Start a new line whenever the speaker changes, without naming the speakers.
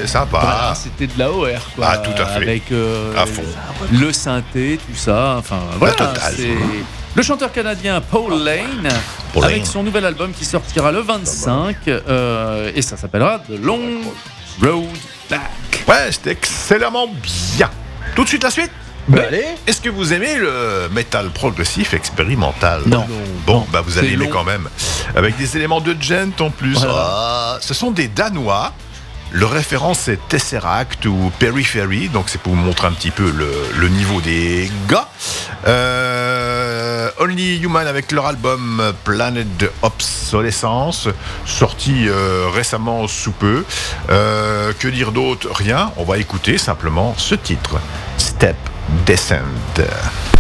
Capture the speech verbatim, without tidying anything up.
sympa.
Voilà, c'était de la O R, quoi.
Ah, tout à fait.
Avec euh,
À fond.
le synthé, tout ça. Enfin, voilà.
totale.
C'est le chanteur canadien Paul Lane,
Paul
avec
Lane.
son nouvel album qui sortira le vingt-cinq, euh, et ça s'appellera The Long Road Back.
Ouais, c'était excellemment bien. Tout de suite la suite.
Bah, allez.
Est-ce que vous aimez le métal progressif expérimental?
Non.
Bon,
Non.
bah vous allez
C'est
aimer
long.
quand même. Avec des éléments de gent en plus.
Voilà.
Ah, ce sont des Danois. Le référent c'est Tesseract ou Periphery, donc c'est pour vous montrer un petit peu le, le niveau des gars. Euh, Only Human avec leur album Planet de Obsolescence, sorti euh, récemment sous peu. Euh, que dire d'autre? Rien. On va écouter simplement ce titre, Step Descend.